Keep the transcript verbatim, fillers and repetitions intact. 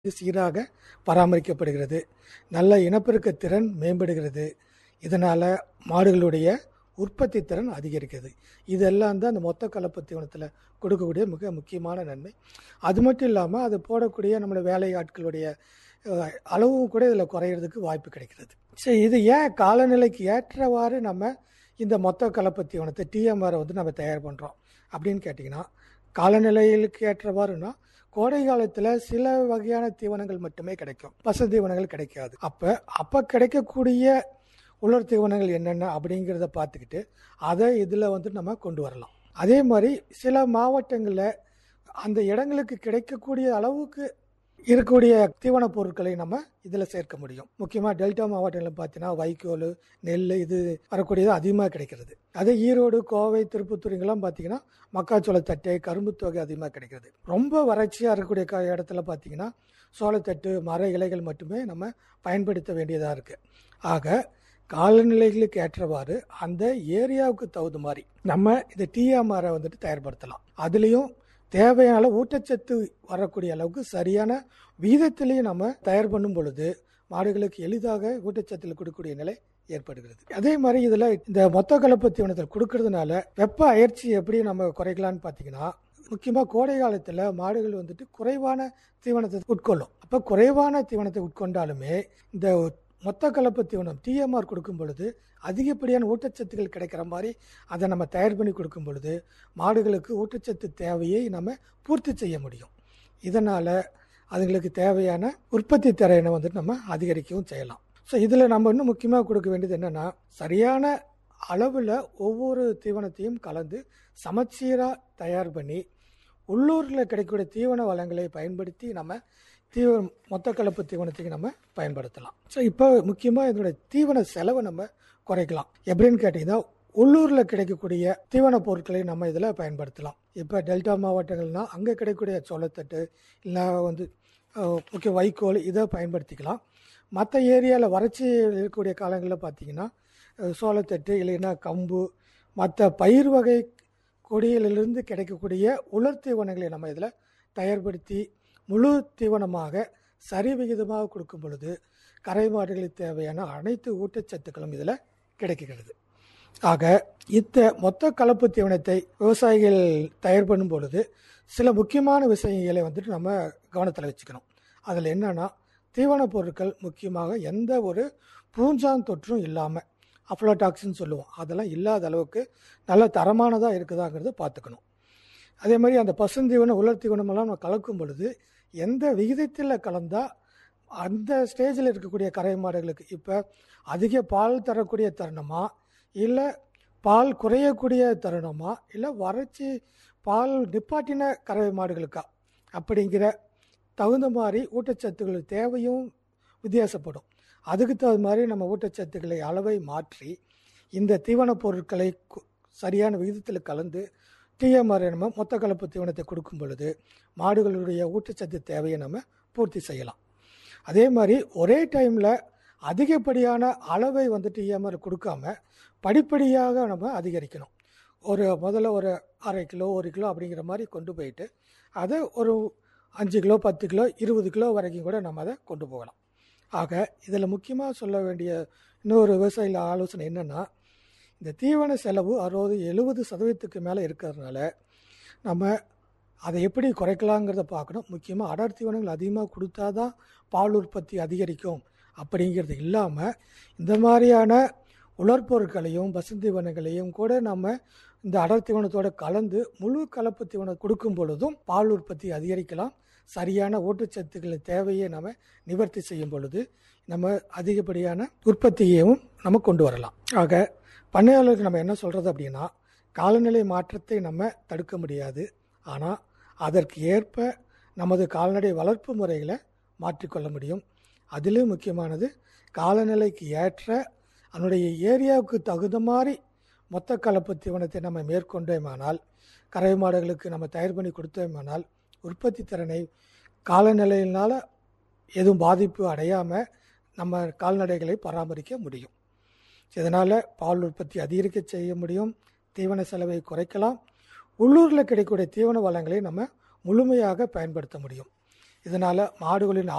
சீராக பராமரிக்கப்படுகிறது. நல்ல இனப்பெருக்க திறன் மேம்படுகிறது. இதனால் மாடுகளுடைய உற்பத்தி திறன் அதிகரிக்கிறது. இதெல்லாம் தான் அந்த மொத்த கலப்பு தீவனத்தில் கொடுக்கக்கூடிய மிக முக்கியமான நன்மை. அது மட்டும் இல்லாமல் அது போடக்கூடிய நம்மளோட வேலை ஆட்களுடைய அஹ், அளவும் கூட இதில் குறையிறதுக்கு வாய்ப்பு கிடைக்கிறது. சரி, இது ஏன் காலநிலைக்கு ஏற்றவாறு நம்ம இந்த மொத்த கலப்பு தீவனத்தை டிஎம்ஆரை வந்து நம்ம தயார் பண்ணுறோம் அப்படின்னு கேட்டிங்கன்னா, காலநிலைகளுக்கு ஏற்றவாறுனா கோடை காலத்தில் சில வகையான தீவனங்கள் மட்டுமே கிடைக்கும், பசு தீவனங்கள் கிடைக்காது. அப்போ அப்போ கிடைக்கக்கூடிய உலர் தீவனங்கள் என்னென்ன அப்படிங்கிறத பார்த்துக்கிட்டு அதை இதில் வந்து நம்ம கொண்டு வரலாம். அதே மாதிரி சில மாவட்டங்களில் அந்த இடங்களுக்கு கிடைக்கக்கூடிய அளவுக்கு இருக்கக்கூடிய தீவன பொருட்களை நம்ம இதில் சேர்க்க முடியும். முக்கியமாக டெல்டா மாவட்டங்களில் பார்த்தீங்கன்னா வைக்கோல், நெல் இது வரக்கூடியது அதிகமாக கிடைக்கிறது. அதே ஈரோடு, கோவை, திருப்பத்தூருங்கெல்லாம் பார்த்தீங்கன்னா மக்காச்சோளத்தட்டை, கரும்பு தொகை அதிகமாக கிடைக்கிறது. ரொம்ப வறட்சியாக இருக்கக்கூடிய க இடத்துல பார்த்தீங்கன்னா சோளத்தட்டு, மர இலைகள் மட்டுமே நம்ம பயன்படுத்த வேண்டியதாக இருக்குது. ஆக காலநிலைகளுக்கு ஏற்றவாறு அந்த ஏரியாவுக்கு தகுந்த மாதிரி நம்ம இந்த டிஎம்ஆரை வந்துட்டு தயார்படுத்தலாம். அதுலேயும் தேவையான ஊட்டச்சத்து வரக்கூடிய அளவுக்கு சரியான விகிதத்திலையும் நம்ம தயார் பண்ணும் பொழுது மாடுகளுக்கு எளிதாக ஊட்டச்சத்தில் கொடுக்கக்கூடிய நிலை ஏற்படுகிறது. அதே மாதிரி இதில் இந்த மொத்த கலப்பு தீவனத்தில் கொடுக்கறதுனால வெப்ப அயற்சி எப்படி நம்ம குறைக்கலான்னு பார்த்தீங்கன்னா, முக்கியமாக கோடை காலத்தில் மாடுகள் வந்துட்டு குறைவான தீவனத்தை உட்கொள்ளும். அப்போ குறைவான தீவனத்தை உட்கொண்டாலுமே இந்த மொத்த கலப்பு தீவனம் டிஎம்ஆர் கொடுக்கும் பொழுது அதிகப்படியான ஊட்டச்சத்துக்கள் கிடைக்கிற மாதிரி அதை நம்ம தயார் பண்ணி கொடுக்கும் பொழுது மாடுகளுக்கு ஊட்டச்சத்து தேவையை நம்ம பூர்த்தி செய்ய முடியும். இதனால் அதுங்களுக்கு தேவையான உற்பத்தி திறனை வந்துட்டு நம்ம அதிகரிக்கவும் செய்யலாம். ஸோ இதில் நம்ம இன்னும் முக்கியமாக கொடுக்க வேண்டியது என்னென்னா, சரியான அளவில் ஒவ்வொரு தீவனத்தையும் கலந்து சமச்சீராக தயார் பண்ணி உள்ளூரில் கிடைக்கக்கூடிய தீவன வளங்களை பயன்படுத்தி நம்ம தீவ மொத்த கலப்பு தீவனத்துக்கு நம்ம பயன்படுத்தலாம். ஸோ இப்போ முக்கியமாக இதனுடைய தீவன செலவை நம்ம குறைக்கலாம். எப்படின்னு கேட்டிங்கன்னா, உள்ளூரில் கிடைக்கக்கூடிய தீவன பொருட்களை நம்ம இதில் பயன்படுத்தலாம். இப்போ டெல்டா மாவட்டங்கள்னால் அங்கே கிடைக்கக்கூடிய சோளத்தட்டு இல்லை வந்து முக்கிய வைக்கோல் இதை பயன்படுத்திக்கலாம். மற்ற ஏரியாவில் வறட்சி இருக்கக்கூடிய காலங்களில் பார்த்திங்கன்னா சோளத்தட்டு இல்லைன்னா கம்பு, மற்ற பயிர் வகை கொடிகளிலிருந்து கிடைக்கக்கூடிய உலர் தீவனங்களை நம்ம இதில் தயார்படுத்தி முழு தீவனமாக சரி விகிதமாக கொடுக்கும் பொழுது கரை மாடுகளுக்கு தேவையான அனைத்து ஊட்டச்சத்துக்களும் இதில் கிடைக்கிறது. ஆக இந்த மொத்த கலப்பு தீவனத்தை விவசாயிகள் தயார் பண்ணும் பொழுது சில முக்கியமான விஷயங்களை வந்துட்டு நம்ம கவனத்தில் வச்சுக்கணும். அதில் என்னென்னா, தீவன பொருட்கள் முக்கியமாக எந்த ஒரு பூஞ்சான் தொற்றும் இல்லாமல், அஃப்லோடாக்சின் சொல்லுவோம், அதெல்லாம் இல்லாத அளவுக்கு நல்ல தரமானதாக இருக்குதாங்கிறத பார்த்துக்கணும். அதே மாதிரி அந்த பசுந்தீவனம், உலர் தீவனமெல்லாம் நம்ம கலக்கும் பொழுது எந்த விகிதத்தில் கலந்தால் அந்த ஸ்டேஜில் இருக்கக்கூடிய கரை மாடுகளுக்கு இப்போ அதிக பால் தரக்கூடிய தருணமா இல்லை பால் குறையக்கூடிய தருணமா இல்லை வறட்சி பால் நிப்பாட்டின கறவை மாடுகளுக்கா அப்படிங்கிற தகுந்த மாதிரி ஊட்டச்சத்துக்கள் தேவையும் வித்தியாசப்படும். அதுக்கு தகுந்த மாதிரி நம்ம ஊட்டச்சத்துக்களை அளவை மாற்றி இந்த தீவன பொருட்களை சரியான விகிதத்தில் கலந்து டிஎம்ஆர் நம்ம மொத்த கலப்பு தீவனத்தை கொடுக்கும் பொழுது மாடுகளுடைய ஊட்டச்சத்து தேவையை நம்ம பூர்த்தி செய்யலாம். அதே மாதிரி ஒரே டைமில் அதிகப்படியான அளவை வந்து டிஎம்ஆர் கொடுக்காம படிப்படியாக நம்ம அதிகரிக்கணும். ஒரு முதல்ல ஒரு அரை கிலோ ஒரு கிலோ அப்படிங்கிற மாதிரி கொண்டு போயிட்டு அதை ஒரு அஞ்சு கிலோ பத்து கிலோ இருபது கிலோ வரைக்கும் கூட நம்ம அதை கொண்டு போகலாம். ஆக இதில் முக்கியமாக சொல்ல வேண்டிய இன்னொரு விவசாயிகள் ஆலோசனை என்னென்னா, இந்த தீவன செலவு அறுபது எழுபது சதவீதத்துக்கு மேலே இருக்கிறதுனால நம்ம அதை எப்படி குறைக்கலாங்கிறத பார்க்கணும். முக்கியமாக அடர் தீவனங்கள் அதிகமாக கொடுத்தா தான் பால் உற்பத்தி அதிகரிக்கும் அப்படிங்கிறது இல்லாமல் இந்த மாதிரியான உலர் பொருட்களையும் பசுந்தீவனங்களையும் கூட நம்ம இந்த அடர் தீவனத்தோடு கலந்து முழு கலப்பு தீவனம் கொடுக்கும் பொழுதும் பால் உற்பத்தி அதிகரிக்கலாம். சரியான ஊட்டச்சத்துக்களின் தேவையை நம்ம நிவர்த்தி செய்யும் பொழுது நம்ம அதிகப்படியான உற்பத்தியையும் நம்ம கொண்டு வரலாம். ஆக பண்ணையாளருக்கு நம்ம என்ன சொல்கிறது அப்படின்னா, காலநிலை மாற்றத்தை நம்ம தடுக்க முடியாது, ஆனால் அதற்கு ஏற்ப நமது கால்நடை வளர்ப்பு முறைகளை மாற்றிக்கொள்ள முடியும். அதிலும் முக்கியமானது காலநிலைக்கு ஏற்ற அதனுடைய ஏரியாவுக்கு தகுந்த மாதிரி மொத்த கலப்பு தீவனத்தை நம்ம மேற்கொண்டோமானால், கறவை மாடுகளுக்கு நம்ம தயார் பண்ணி கொடுத்தோமானால் உற்பத்தி திறனை காலநிலையினால் எதுவும் பாதிப்பு அடையாமல் நம்ம கால்நடைகளை பராமரிக்க முடியும். இதனால் பால் உற்பத்தி அதிகரிக்க செய்ய முடியும், தீவன செலவை குறைக்கலாம், உள்ளூரில் கிடைக்கக்கூடிய தீவன வளங்களை நம்ம முழுமையாக பயன்படுத்த முடியும். இதனால் மாடுகளின்